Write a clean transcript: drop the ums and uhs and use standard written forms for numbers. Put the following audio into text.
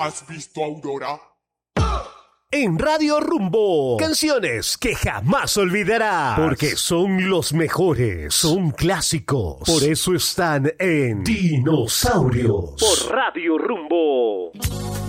¿Has visto Aurora? En Radio Rumbo, canciones que jamás olvidarás, porque son los mejores, son clásicos, por eso están en Dinosaurios, por Radio Rumbo.